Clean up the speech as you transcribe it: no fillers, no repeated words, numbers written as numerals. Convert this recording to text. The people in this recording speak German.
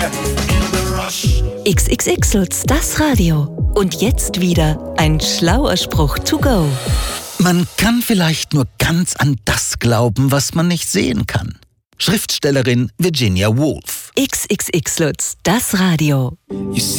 XXX Lutz, das Radio. Und jetzt wieder ein schlauer Spruch to go. Man kann vielleicht nur ganz an das glauben, was man nicht sehen kann. Schriftstellerin Virginia Woolf. XXX Lutz, das Radio.